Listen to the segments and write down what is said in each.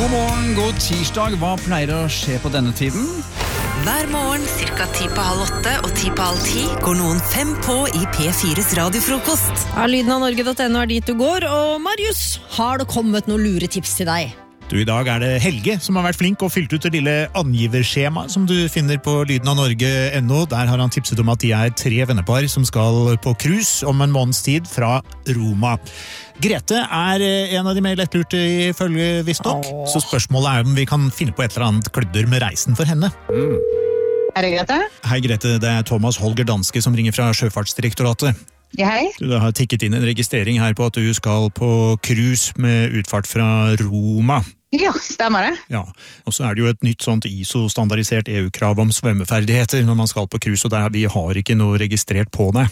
God morgen, god tirsdag. Hva pleier å skje på denne tiden? Hver morgen, cirka 7:50 og 10:30, går noen 5 på i P4s radiofrokost. Ja, lyden av Norge.no er dit du går, og Marius, har det kommet noen luretips til deg? Du, i dag er det Helge som har vært flink og fylt ut det lille angiverskjema som du finner på lydenavnorge.no. Der har han tipset om at de er 3 vennepar som skal på cruise om en måneds tid fra Roma. Grete er en av de mer lettlurte ifølge visstnok, så spørsmålet er om vi kan finne på et eller annet klødder med reisen for henne. Er det Grete? Hei Grete, det er Thomas Holger Danske som ringer fra Sjøfartsdirektoratet. Ja, hei. Du har tikket inn en registrering her på at du skal på cruise med utfart fra Roma. Ja, stemmer det. Ja, og så er det jo et nytt sånt ISO-standardisert EU-krav om svømmeferdigheter når man skal på cruise, og der vi har ikke noe registrert på det.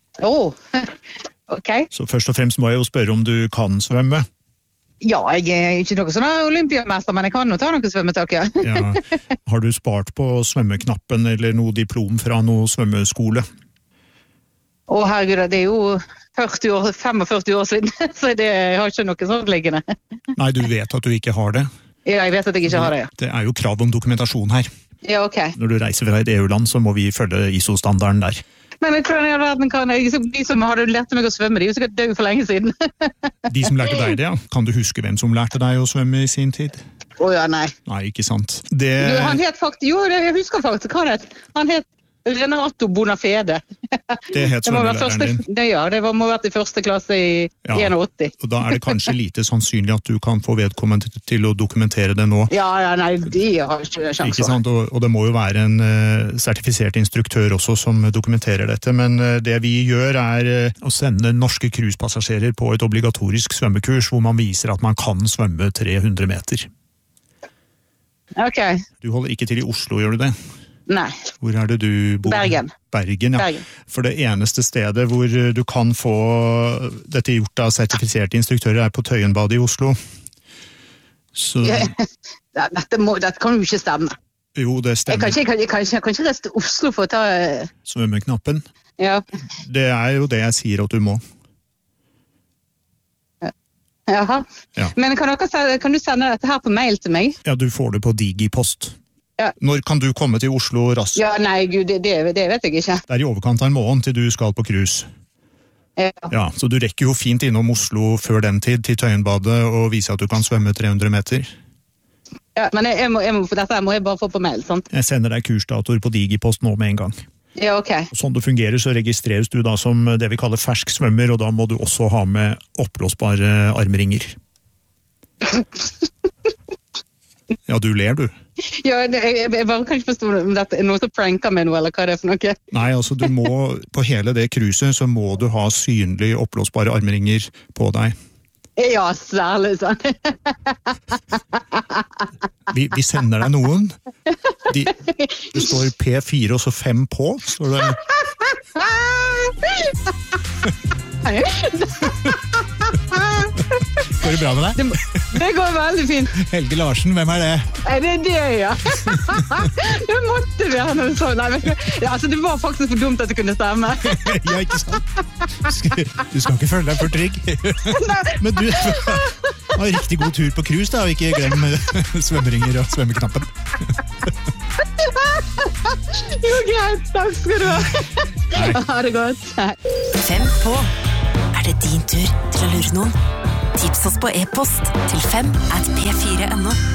Ok. Så først og fremst må jeg jo spørre om du kan svømme. Ja, jeg er ikke noe sånn olympiamester, men jeg kan jo ta noen svømmetak, ja. Ja. Har du spart på svømmeknappen eller noe diplom fra noe svømmeskole? Herregud, det er jo 45 år siden, så jeg har ikke noe sånt liggende. Nei, du vet at du ikke har det? Ja, jeg vet at jeg ikke har det, ja. Det er jo krav om dokumentasjon her. Ja, ok. Når du reiser fra et EU-land, så må vi følge ISO-standarden der. Men jeg tror de som har lært meg å svømme, de er jo sikkert døde for lenge siden. De som lærte deg det, ja. Kan du huske hvem som lærte deg å svømme i sin tid? Ja, nei. Nei, ikke sant. Han het faktisk, jeg husker faktisk hva han het Renato Bonafede. Det het svømmelæreren din. Det må ha vært i første klasse i 81. Og da er det kanskje lite sannsynlig at du kan få vedkommende til å dokumentere det nå. Ja, nei, de har ikke sjans. Ikke sant, og det må jo være en sertifisert instruktør også som dokumenterer dette, men det vi gjør er å sende norske cruisepassasjerer på et obligatorisk svømmekurs hvor man viser at man kan svømme 300 meter. Ok. Du holder ikke til i Oslo, gjør du det? Nei. Hvor er det du bor? Bergen. Bergen, ja. Bergen. For det eneste stedet hvor du kan få dette gjort av sertifiserte instruktører er på Tøyenbadet i Oslo. Så... Dette kan jo ikke stemme. Jo, det stemmer. Jeg kan ikke reise til Oslo for å ta... Svømmeknappen? Ja. Det er jo det jeg sier at du må. Jaha. Ja. Men kan du sende dette her på mail til meg? Ja, du får det på Digipost. Ja. Når kan du komme til Oslo raskt? Ja, nei, gud, det vet jeg ikke. Det er i overkant av en måned til du skal på cruise. Ja, så du rekker jo fint innom Oslo før den tid til Tøyenbadet og vise at du kan svømme 300 meter. Ja, men dette må jeg bare få på mail, sant? Jeg sender deg kursdatoer på Digipost nå med en gang. Ja, ok. Sånn det fungerer så registreres du da som det vi kaller fersk svømmer, og da må du også ha med oppblåsbare armringer. Ja, du ler du. Ja, jeg bare kan ikke forstå om dette er noe som pranker med noe, eller hva det er for noe. Nei, altså du må, på hele det cruiset så må du ha synlig oppblåsbare armringer på deg. Ja, særlig sånn. Vi sender deg noen. Det står P4 og så 5 på, står det. Går det bra med deg? Det går veldig fint. Helge Larsen, hvem er det? Det er det, ja. Det måtte være noe sånn. Det var faktisk for dumt at det kunne stemme. Ja, ikke sant? Du skal ikke føle deg for trygg. Men du har riktig god tur på cruise, da, og ikke glem svømmeringer og svømmeknappen. Jo, greit. Takk skal du ha. Ha det godt. 5 på. Er det din tur til å lure noen? Tips oss på e-post til 5@p4.no.